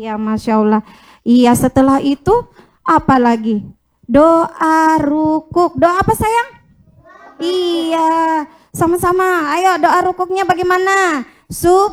Iya, Masya Allah. Iya, setelah itu apa lagi? Doa rukuk. Doa apa sayang? Iya, sama-sama. Ayo doa rukuknya bagaimana?